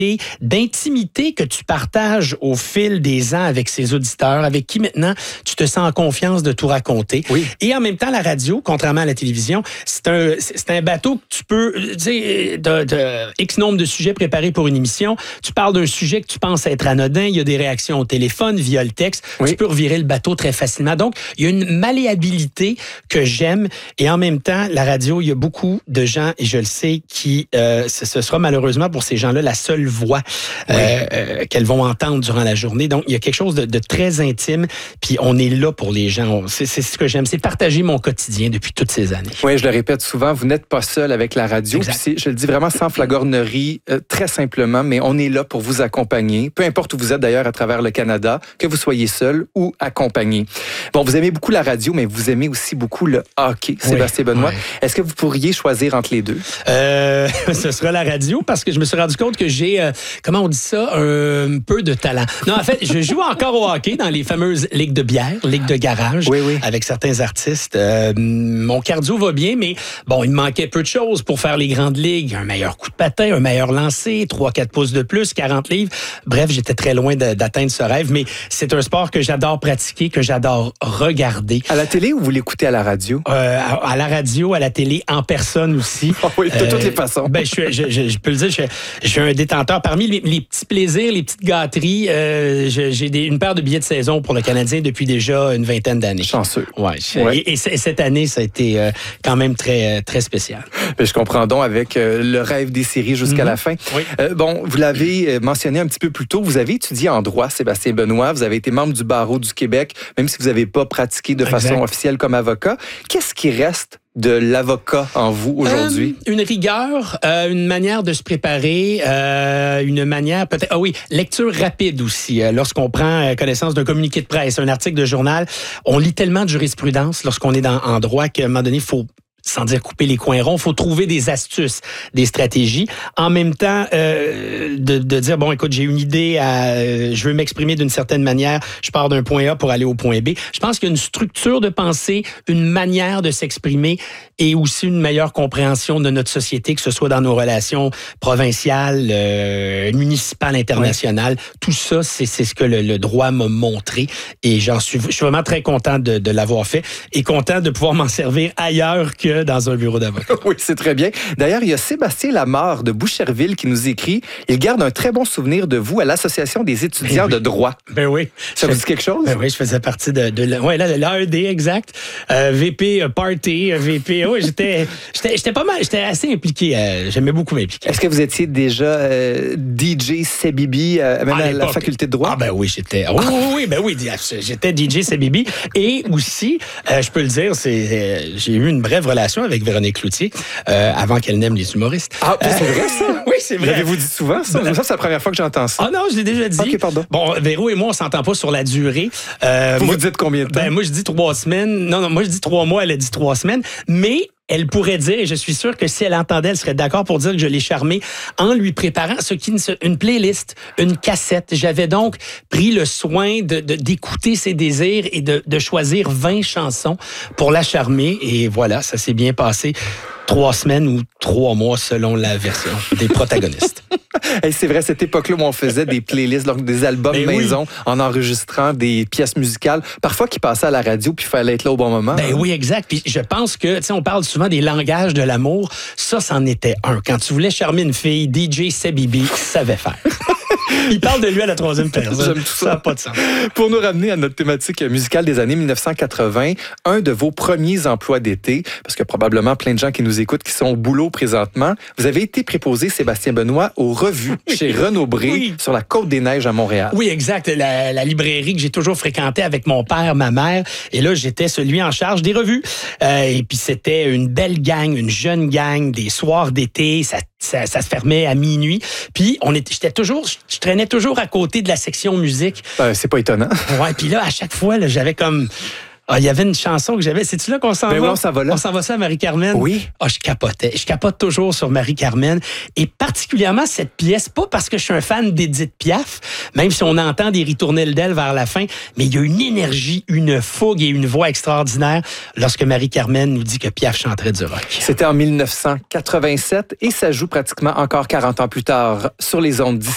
d'intimité que tu partages au fil des ans avec ces auditeurs, avec qui maintenant tu te sens en confiance de tout raconter. Oui. Et en même temps, la radio, contrairement à la télévision, c'est un bateau que tu peux, tu sais, de X nombre de sujets préparés pour une émission. Tu parles d'un sujet que tu penses être anodin, il y a des réactions au téléphone, via le texte. Oui. Tu peux revirer le bateau très facilement. Donc, il y a une malléabilité que j'aime. Et en même temps, la radio, il y a beaucoup de gens, et je le sais, qui, ce sera malheureusement pour ces gens-là la seule voix qu'elles vont entendre durant la journée. Donc, il y a quelque chose de très intime, puis on est là pour les gens. C'est ce que j'aime, c'est partager mon quotidien depuis toutes ces années. Oui, je le répète souvent, vous n'êtes pas seul avec la radio. Exact. Je le dis vraiment sans flagornerie, très simplement, mais on est là pour vous accompagner, peu importe où vous êtes d'ailleurs à travers le Canada, que vous soyez seul ou accompagné. Bon, vous aimez beaucoup la radio, mais vous aimez aussi beaucoup le hockey, Sébastien Benoît. Oui. Est-ce que vous pourriez choisir entre les deux? Ce sera la radio, parce que je me suis rendu compte que j'ai, comment on dit ça, un peu de talent. Non, en fait, je joue encore au hockey dans les fameuses ligues de bière, ligues de garage, avec certains artistes. Mon cardio va bien, mais bon, il me manquait peu de choses pour faire les grandes ligues. Un meilleur coup de patin, un meilleur lancer, 3-4 pouces de plus, 40 livres. Bref, j'étais très loin d'atteindre ce rêve, mais c'est un sport que j'adore pratiquer, que j'adore regarder. À la télé ou vous l'écoutez à la radio? À la radio, à la télé, en personne aussi. Oh oui, de toutes les façons. Ben, je peux le dire, je suis un détenteur. Parmi les petits plaisirs, les petites gâteries, j'ai une paire de billets de saison pour le Canadien depuis déjà une vingtaine d'années. Chanceux. Ouais. Et cette année, ça a été quand même très, très spécial. Ben, je comprends donc avec le rêve des séries jusqu'à la fin. Oui. Bon, vous l'avez mentionné un petit peu plus tôt, vous avez étudié en droit, Sébastien Benoît. Vous avez été membre du barreau du Québec, même si vous n'avez pas pratiqué de façon officielle comme avocat. Qu'est-ce qui reste de l'avocat en vous aujourd'hui? Une rigueur, une manière de se préparer, une manière peut-être... Ah oui, lecture rapide aussi. Lorsqu'on prend connaissance d'un communiqué de presse, un article de journal, on lit tellement de jurisprudence lorsqu'on est en droit qu'à un moment donné, il faut, sans dire couper les coins ronds, il faut trouver des astuces, des stratégies. En même temps, de dire, bon, écoute, j'ai une idée, je veux m'exprimer d'une certaine manière, je pars d'un point A pour aller au point B. Je pense qu'il y a une structure de pensée, une manière de s'exprimer et aussi une meilleure compréhension de notre société, que ce soit dans nos relations provinciales, municipales, internationales. Oui. Tout ça, c'est ce que le droit m'a montré et je suis vraiment très content de l'avoir fait et content de pouvoir m'en servir ailleurs que dans un bureau d'avocat. Oui, c'est très bien. D'ailleurs, il y a Sébastien Lamarre de Boucherville qui nous écrit. Il garde un très bon souvenir de vous à l'Association des étudiants de droit. Ben oui. Ça vous dit quelque chose? Ben oui, je faisais partie de l'AED, exact. VP Party, VP. Oui, j'étais pas mal, j'étais assez impliqué. J'aimais beaucoup m'impliquer. Est-ce que vous étiez déjà DJ Sebibi, même à la faculté de droit? Ah ben oui, j'étais. J'étais DJ Sebibi. Et aussi, je peux le dire, j'ai eu une brève relation avec Véronique Cloutier avant qu'elle n'aime les humoristes. Ah, c'est vrai ça? Oui, c'est vrai. L'avez-vous dit souvent ça? Ça, c'est la première fois que j'entends ça. Ah non, je l'ai déjà dit. OK, pardon. Bon, Véro et moi, on s'entend pas sur la durée. Vous dites combien de temps? Ben, moi, je dis 3 semaines. Non, moi, je dis 3 mois, elle a dit 3 semaines. Mais elle pourrait dire, et je suis sûr que si elle entendait, elle serait d'accord pour dire que je l'ai charmée en lui préparant une playlist, une cassette. J'avais donc pris le soin d'écouter ses désirs et de choisir 20 chansons pour la charmer. Et voilà, ça s'est bien passé. 3 semaines ou 3 mois selon la version des protagonistes. Hey, c'est vrai, cette époque-là où on faisait des playlists, donc des albums maison, en enregistrant des pièces musicales, parfois qui passaient à la radio, puis il fallait être là au bon moment. Ben oui, exact. Puis je pense que, tu sais, on parle souvent des langages de l'amour. Ça, c'en était un. Quand tu voulais charmer une fille, DJ Sebibi savait faire. Il parle de lui à la 3e personne. J'aime tout ça. Ça n'a pas de sens. Pour nous ramener à notre thématique musicale des années 1980, un de vos premiers emplois d'été, parce qu'il y a probablement plein de gens qui nous écoutent qui sont au boulot présentement, vous avez été préposé, Sébastien Benoît, aux revues chez Renaud Bré sur la Côte-des-Neiges à Montréal. Oui, exact. La librairie que j'ai toujours fréquentée avec mon père, ma mère. Et là, j'étais celui en charge des revues. Et puis, c'était une belle gang, une jeune gang, des soirs d'été. Ça se fermait à minuit. Puis, je traînais toujours à côté de la section musique. C'est pas étonnant. Ouais, puis là, à chaque fois, là, j'avais comme... il y avait une chanson que j'avais. C'est-tu là qu'on s'en va? Oui, on s'en va là. On s'en va ça à Marie-Carmen? Oui. Je capotais. Je capote toujours sur Marie-Carmen. Et particulièrement cette pièce, pas parce que je suis un fan d'Édith Piaf, même si on entend des ritournelles d'elle vers la fin, mais il y a une énergie, une fougue et une voix extraordinaire lorsque Marie-Carmen nous dit que Piaf chanterait du rock. C'était en 1987 et ça joue pratiquement encore 40 ans plus tard sur les ondes d'ici.